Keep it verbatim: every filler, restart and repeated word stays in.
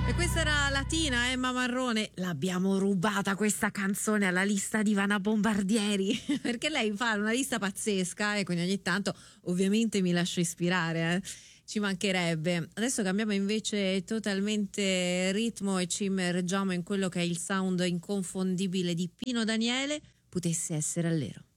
E questa era Latina, Emma Marrone. L'abbiamo rubata questa canzone alla lista di Ivana Bombardieri perché lei fa una lista pazzesca e quindi ogni tanto ovviamente mi lascio ispirare, eh. Ci mancherebbe. Adesso cambiamo invece totalmente ritmo e ci immergiamo in quello che è il sound inconfondibile di Pino Daniele, Potesse essere all'ero.